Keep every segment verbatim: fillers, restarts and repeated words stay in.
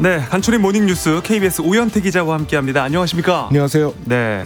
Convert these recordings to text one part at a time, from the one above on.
네, 간추린 모닝뉴스 케이비에스 오현태 기자와 함께합니다. 안녕하십니까? 안녕하세요. 네,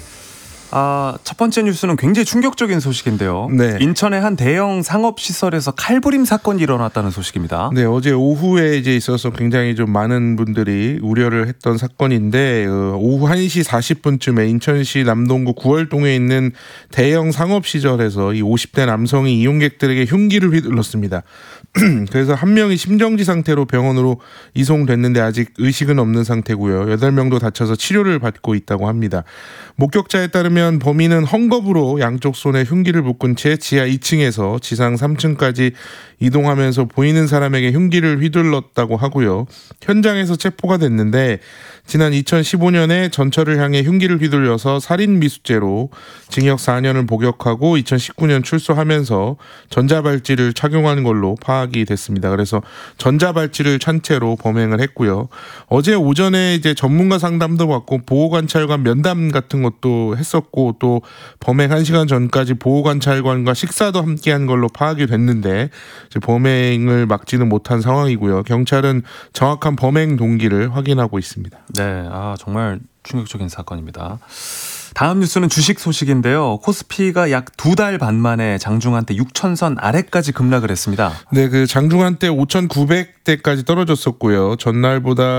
아, 첫 번째 뉴스는 굉장히 충격적인 소식인데요. 네. 인천의 한 대형 상업시설에서 칼부림 사건이 일어났다는 소식입니다. 네, 어제 오후에 이제 있어서 굉장히 좀 많은 분들이 우려를 했던 사건인데 어, 오후 한 시 사십 분쯤에 인천시 남동구 구월동에 있는 대형 상업시설에서 이 오십 대 남성이 이용객들에게 흉기를 휘둘렀습니다. 그래서 한 명이 심정지 상태로 병원으로 이송됐는데 아직 의식은 없는 상태고요. 여덟 명도 다쳐서 치료를 받고 있다고 합니다. 목격자에 따르면 범인은 헝겊으로 양쪽 손에 흉기를 묶은 채 지하 이 층에서 지상 삼 층까지 이동하면서 보이는 사람에게 흉기를 휘둘렀다고 하고요. 현장에서 체포가 됐는데 지난 이천십오 년에 전철을 향해 흉기를 휘둘려서 살인미수죄로 징역 사 년을 복역하고 이천십구 년 출소하면서 전자발찌를 착용한 걸로 파악이 됐습니다. 그래서 전자발찌를 찬 채로 범행을 했고요. 어제 오전에 이제 전문가 상담도 받고 보호관찰관 면담 같은 것도 했었고 또 범행 한 시간 전까지 보호관찰관과 식사도 함께한 걸로 파악이 됐는데 이제 범행을 막지는 못한 상황이고요. 경찰은 정확한 범행 동기를 확인하고 있습니다. 네, 아 정말 충격적인 사건입니다. 다음 뉴스는 주식 소식인데요. 코스피가 약 두 달 반 만에 장중한때 육천 선 아래까지 급락을 했습니다. 네, 그 장중한때 오천구백 대까지 떨어졌었고요. 전날보다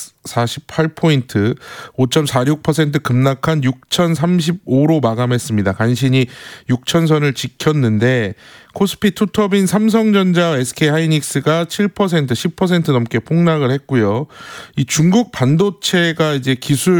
삼백사십팔 포인트, 오 점 사육 퍼센트 급락한 육천삼십오로 마감했습니다. 간신히 육천 선을 지켰는데 코스피 투톱인 삼성전자, 에스케이하이닉스가 칠 퍼센트, 십 퍼센트 넘게 폭락을 했고요. 이 중국 반도체가 이제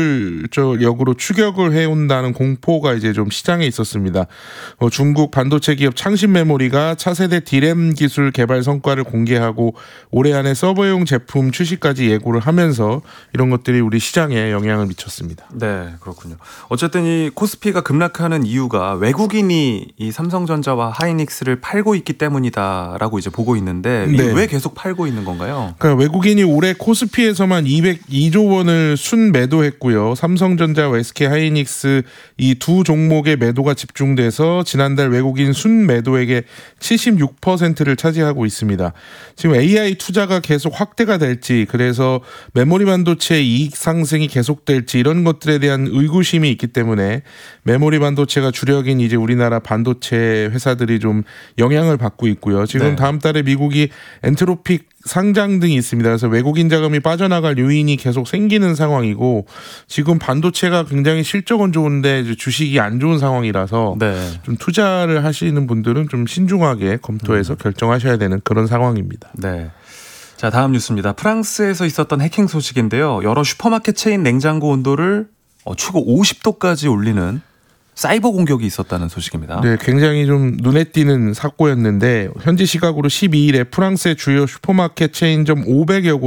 기술적으로 추격을 해온다는 공포가 이제 좀 시장에 있었습니다. 어, 중국 반도체 기업 창신메모리가 차세대 디램 기술 개발 성과를 공개하고 올해 안에 서버용 제품 출시까지 예고를 하면서 이런 것들이 우리 시장에 영향을 미쳤습니다. 네, 그렇군요. 어쨌든 이 코스피가 급락하는 이유가 외국인이 이 삼성전자와 하이닉스를 팔고 있기 때문이다라고 이제 보고 있는데 네. 왜 계속 팔고 있는 건가요? 그러니까 외국인이 올해 코스피에서만 이백이조 원을 순매도했고요. 삼성전자와 에스케이하이닉스 이 두 종목의 매도가 집중돼서 지난달 외국인 순매도액의 칠십육 퍼센트를 차지하고 있습니다. 지금 에이아이 투자가 계속 확대가 될지 그래서 메모리 반도체 이익 상승이 계속될지 이런 것들에 대한 의구심이 있기 때문에 메모리 반도체가 주력인 이제 우리나라 반도체 회사들이 좀 영향을 받고 있고요. 지금 네. 다음 달에 미국이 엔트로픽 상장 등이 있습니다. 그래서 외국인 자금이 빠져나갈 요인이 계속 생기는 상황이고 지금 반도체가 굉장히 실적은 좋은데 이제 주식이 안 좋은 상황이라서 네. 좀 투자를 하시는 분들은 좀 신중하게 검토해서 음. 결정하셔야 되는 그런 상황입니다. 네. 자, 다음 뉴스입니다. 프랑스에서 있었던 해킹 소식인데요. 여러 슈퍼마켓 체인 냉장고 온도를 최고 오십 도까지 올리는 사이버 공격이 있었다는 소식입니다. 네, 굉장히 좀 눈에 띄는 사고였는데 현지 시각으로 십이 일에 프랑스의 주요 슈퍼마켓 체인점 오백여 곳